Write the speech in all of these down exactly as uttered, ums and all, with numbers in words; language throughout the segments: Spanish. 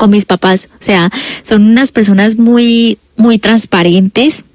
con mis papás. O sea, son unas personas muy, muy transparentes.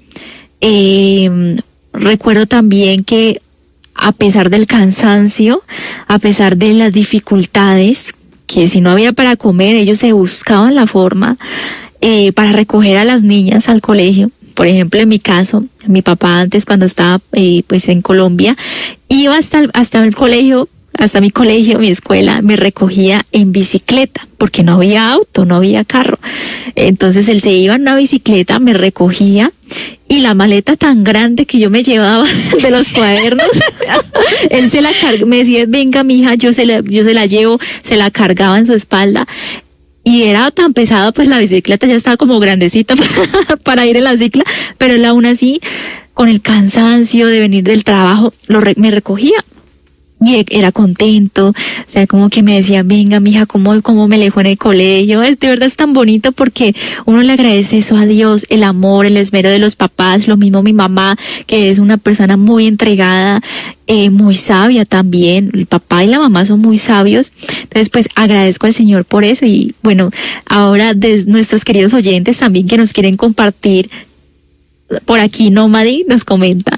Eh, recuerdo también que a pesar del cansancio, a pesar de las dificultades, que si no había para comer, ellos se buscaban la forma eh, para recoger a las niñas al colegio. Por ejemplo, en mi caso, mi papá antes cuando estaba eh, pues en Colombia, iba hasta el, hasta el colegio, hasta mi colegio, mi escuela, me recogía en bicicleta, porque no había auto, no había carro. Entonces él se iba en una bicicleta, me recogía, y la maleta tan grande que yo me llevaba de los cuadernos, él se la cargaba, me decía, venga mija, yo se la, yo se la llevo, se la cargaba en su espalda. Y era tan pesada, pues la bicicleta ya estaba como grandecita para, para ir en la cicla, pero él aún así, con el cansancio de venir del trabajo, lo re, me recogía. Y era contento, o sea, como que me decía, venga, mija, ¿cómo, cómo me dejó en el colegio? Es, de verdad es tan bonito porque uno le agradece eso a Dios, el amor, el esmero de los papás, lo mismo mi mamá, que es una persona muy entregada, eh, muy sabia también, el papá y la mamá son muy sabios. Entonces, pues, agradezco al Señor por eso. Y bueno, ahora de nuestros queridos oyentes también que nos quieren compartir, por aquí Nómadi nos comenta.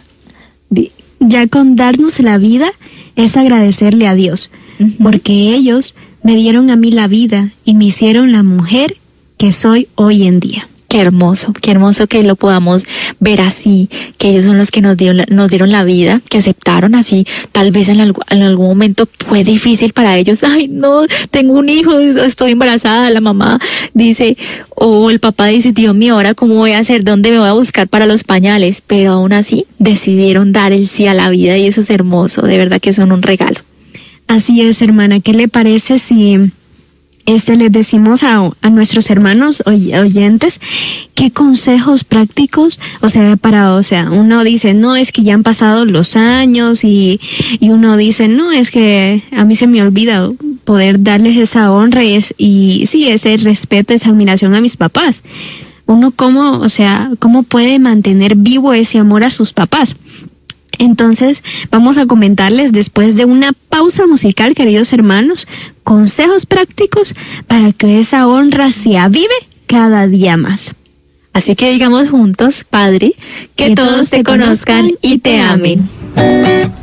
Ya con darnos la vida es agradecerle a Dios, uh-huh. porque ellos me dieron a mí la vida y me hicieron la mujer que soy hoy en día. Qué hermoso, qué hermoso que lo podamos ver así, que ellos son los que nos dieron, nos dieron la vida, que aceptaron así. Tal vez en, algo, en algún momento fue difícil para ellos. Ay, no, tengo un hijo, estoy embarazada, la mamá dice, o el papá dice, Dios mío, ahora cómo voy a hacer, dónde me voy a buscar para los pañales. Pero aún así decidieron dar el sí a la vida y eso es hermoso, de verdad que son un regalo. Así es, hermana, ¿qué le parece si Este les decimos a, a nuestros hermanos oy, oyentes qué consejos prácticos, o sea, para, o sea, uno dice, no, es que ya han pasado los años y, y uno dice, no, es que a mí se me olvida poder darles esa honra y, es, y sí, ese respeto, esa admiración a mis papás. Uno cómo, o sea, cómo puede mantener vivo ese amor a sus papás. Entonces, vamos a comentarles después de una pausa musical, queridos hermanos, consejos prácticos para que esa honra se avive cada día más. Así que digamos juntos, Padre, que, que todos te conozcan y te amen.